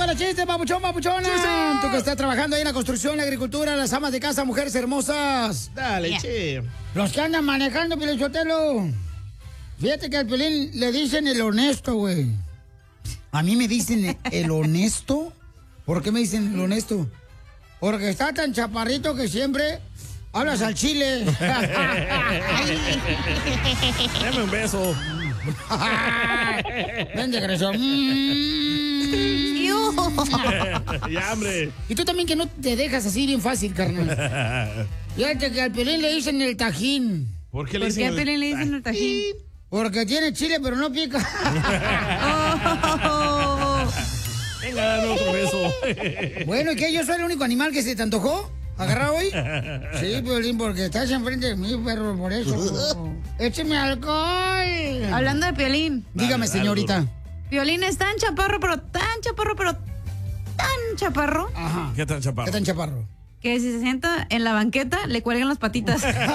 Mándale chiste, papuchón, papuchona. Tú que estás trabajando ahí en la construcción, la agricultura, las amas de casa, mujeres hermosas. Dale, che. Los que andan manejando, Piolín Sotelo. Fíjate que al Piolín le dicen el honesto, güey. A mí me dicen el honesto. ¿Por qué me dicen el honesto? Porque está tan chaparrito que siempre hablas al chile. Dame un beso. Ven, desgraciado. Ya, hombre. Y tú también que no te dejas así bien fácil, carnal. Fíjate que al Piolín le dicen el tajín. ¿Por qué ¿Por qué a Piolín le dicen el tajín? Porque tiene chile, pero no pica. Venga, dame otro beso. Bueno, ¿y qué? ¿Yo soy el único animal que se te antojó agarrar hoy? Sí, Piolín, porque estás enfrente de mí, perro, por eso. ¡Écheme alcohol! Hablando de Piolín. Dígame, señorita. Piolín es tan chaparro, pero tan chaparro. Ajá. ¿Qué tan chaparro? ¿Qué tan chaparro? Que si se sienta en la banqueta, le cuelgan las patitas.